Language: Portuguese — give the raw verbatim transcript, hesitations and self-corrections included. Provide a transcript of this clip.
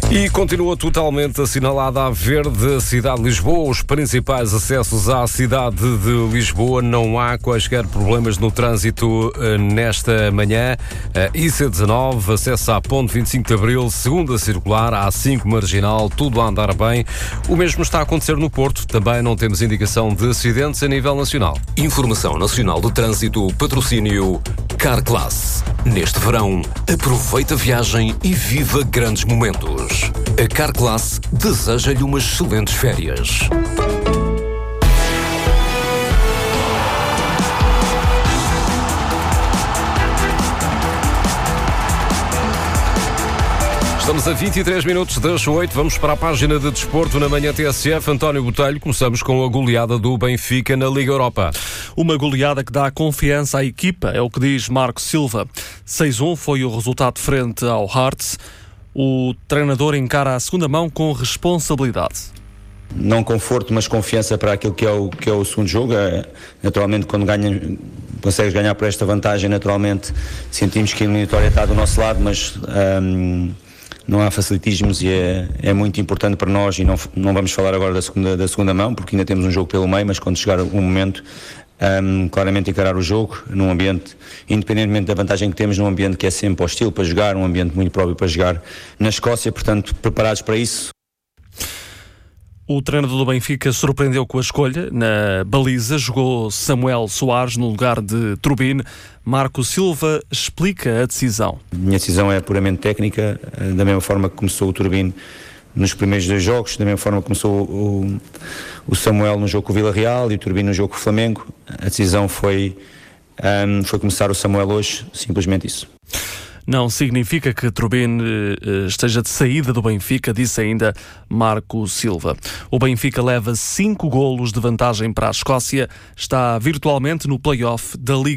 E continua totalmente assinalada a verde a cidade de Lisboa. Os principais acessos à cidade de Lisboa. Não há quaisquer problemas no trânsito nesta manhã. I C dezanove, acesso à Ponte vinte e cinco de Abril, segunda circular, A cinco marginal, tudo a andar bem. O mesmo está a acontecer no Porto. Também não temos indicação de acidentes a nível nacional. Informação Nacional do Trânsito, patrocínio Carclass. Neste verão, aproveita a viagem e viva grandes momentos. A Carclass deseja-lhe umas excelentes férias. Estamos a vinte e três minutos das oito. Vamos para a página de desporto na manhã T S F. António Botelho, começamos com a goleada do Benfica na Liga Europa. Uma goleada que dá confiança à equipa, é o que diz Marco Silva. seis a um foi o resultado frente ao Hearts. O treinador encara a segunda mão com responsabilidade. Não conforto, mas confiança para aquilo que é o, que é o segundo jogo. É, naturalmente, quando ganha, consegues ganhar por esta vantagem, naturalmente sentimos que a eliminatória está do nosso lado, mas hum, não há facilitismos e é, é muito importante para nós. E não, não vamos falar agora da segunda, da segunda mão, porque ainda temos um jogo pelo meio, mas quando chegar o momento, Um, claramente encarar o jogo num ambiente, independentemente da vantagem que temos, num ambiente que é sempre hostil para jogar, um ambiente muito próprio para jogar na Escócia, portanto preparados para isso. O treinador do Benfica surpreendeu com a escolha. Na baliza jogou Samuel Soares no lugar de Turbine. Marco Silva explica a decisão. A minha decisão é puramente técnica, da mesma forma que começou o Turbine nos primeiros dois jogos, da mesma forma que começou o, o Samuel no jogo com o Vila Real e o Turbine no jogo com o Flamengo. A decisão foi, um, foi começar o Samuel hoje, simplesmente isso. Não significa que Turbine uh, esteja de saída do Benfica, disse ainda Marco Silva. O Benfica leva cinco golos de vantagem para a Escócia, está virtualmente no play-off da Liga.